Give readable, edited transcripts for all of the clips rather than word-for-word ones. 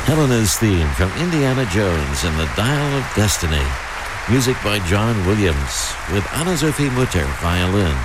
Helena's theme from Indiana Jones and the Dial of Destiny. Music by John Williams with Anna-Sophie Mutter, violin.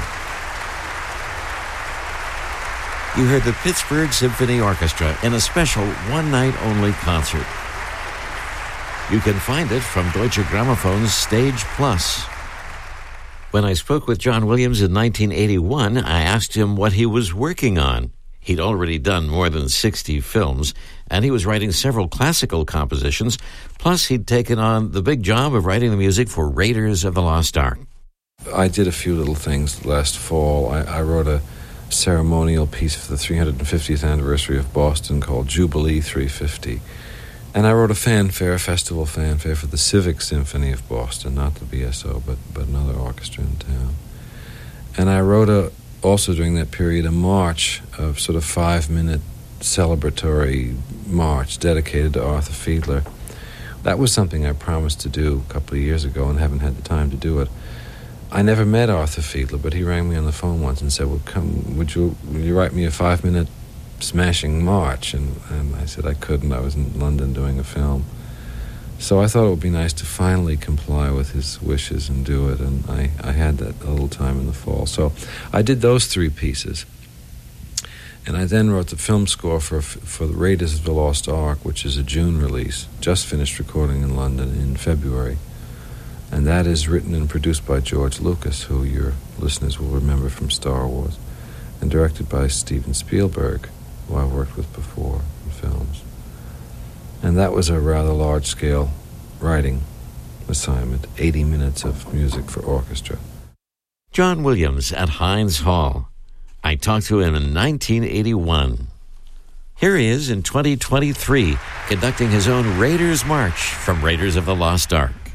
You heard the Pittsburgh Symphony Orchestra in a special one-night-only concert. You can find it from Deutsche Grammophon's Stage Plus. When I spoke with John Williams in 1981, I asked him what he was working on. He'd already done more than 60 films, and he was writing several classical compositions, plus he'd taken on the big job of writing the music for Raiders of the Lost Ark. I did a few little things last fall. I wrote a ceremonial piece for the 350th anniversary of Boston called Jubilee 350. And I wrote a festival fanfare for the Civic Symphony of Boston, not the BSO, but another orchestra in town. And I wrote also during that period a march of sort of 5-minute celebratory march dedicated to Arthur Fiedler. That was something I promised to do a couple of years ago and haven't had the time to do it. I never met Arthur Fiedler, but he rang me on the phone once and said, "Well, come, would you write me a 5-minute smashing march?" And I said I couldn't. I was in London doing a film. So I thought it would be nice to finally comply with his wishes and do it, and I had that a little time in the fall. So I did those 3 pieces. And I then wrote the film score for the Raiders of the Lost Ark, which is a June release. Just finished recording in London in February. And that is written and produced by George Lucas, who your listeners will remember from Star Wars, and directed by Steven Spielberg, who I worked with before in films. And that was a rather large-scale writing assignment, 80 minutes of music for orchestra. John Williams at Heinz Hall. I talked to him in 1981. Here he is in 2023, conducting his own Raiders March from Raiders of the Lost Ark.